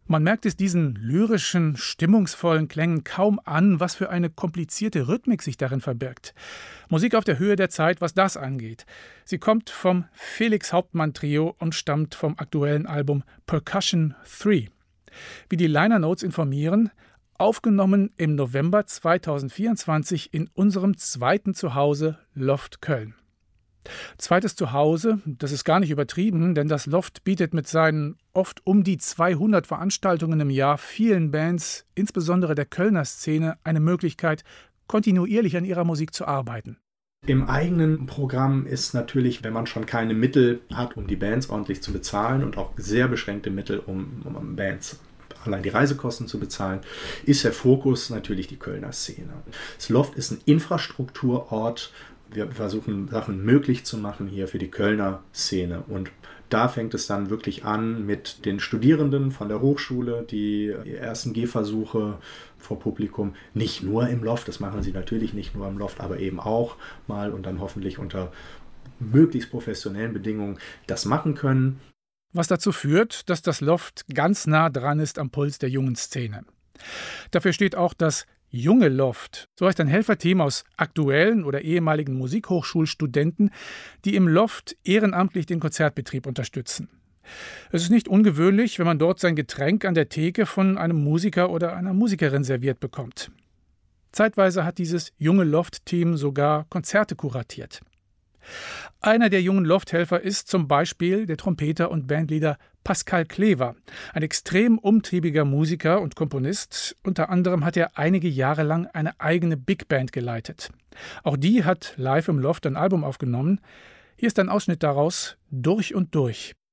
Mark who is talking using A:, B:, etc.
A: Man merkt es diesen lyrischen, stimmungsvollen Klängen kaum an, was für eine komplizierte Rhythmik sich darin verbirgt. Musik auf der Höhe der Zeit, was das angeht. Sie kommt vom Felix Hauptmann Trio und stammt vom aktuellen Album Percussion 3. Wie die Liner Notes informieren, aufgenommen im November 2024 in unserem zweiten Zuhause Loft Köln. Zweites Zuhause, das ist gar nicht übertrieben, denn das Loft bietet mit seinen oft um die 200 Veranstaltungen im Jahr vielen Bands, insbesondere der Kölner Szene, eine Möglichkeit, kontinuierlich an ihrer Musik zu arbeiten.
B: Im eigenen Programm ist natürlich, wenn man schon keine Mittel hat, um die Bands ordentlich zu bezahlen und auch sehr beschränkte Mittel, um Bands allein die Reisekosten zu bezahlen, ist der Fokus natürlich die Kölner Szene. Das Loft ist ein Infrastrukturort. Wir versuchen, Sachen möglich zu machen hier für die Kölner Szene. Und da fängt es dann wirklich an mit den Studierenden von der Hochschule, die ersten Gehversuche vor Publikum, nicht nur im Loft, das machen sie natürlich nicht nur im Loft, aber eben auch mal und dann hoffentlich unter möglichst professionellen Bedingungen das machen können.
A: Was dazu führt, dass das Loft ganz nah dran ist am Puls der jungen Szene. Dafür steht auch das Junge Loft, so heißt ein Helferteam aus aktuellen oder ehemaligen Musikhochschulstudenten, die im Loft ehrenamtlich den Konzertbetrieb unterstützen. Es ist nicht ungewöhnlich, wenn man dort sein Getränk an der Theke von einem Musiker oder einer Musikerin serviert bekommt. Zeitweise hat dieses Junge Loft-Team sogar Konzerte kuratiert. Einer der jungen Lofthelfer ist zum Beispiel der Trompeter und Bandleader Pascal Klever, ein extrem umtriebiger Musiker und Komponist. Unter anderem hat er einige Jahre lang eine eigene Big Band geleitet. Auch die hat live im Loft ein Album aufgenommen. Hier ist ein Ausschnitt daraus, Durch und durch.